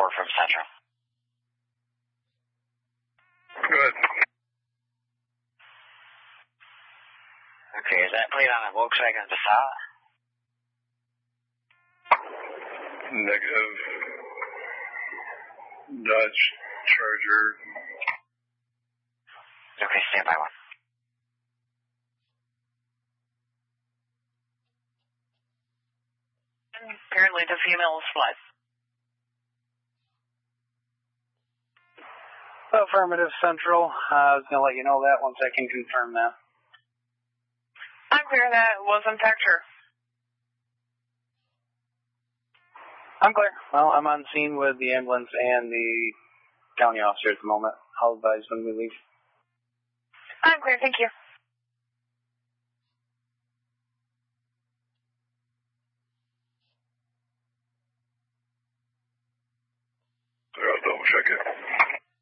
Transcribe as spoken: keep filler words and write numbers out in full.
four from Central. Good. Okay, is that plate on a Volkswagen Passat? Negative. Dodge Charger. Okay, stand by one. Apparently the female is what? Affirmative, Central. Uh, I was going to let you know that once I can confirm that. I'm clear that wasn't Hector. I'm clear. Well, I'm on scene with the ambulance and the county officer at the moment. I'll advise when we leave. I'm clear, thank you. I'll double check it.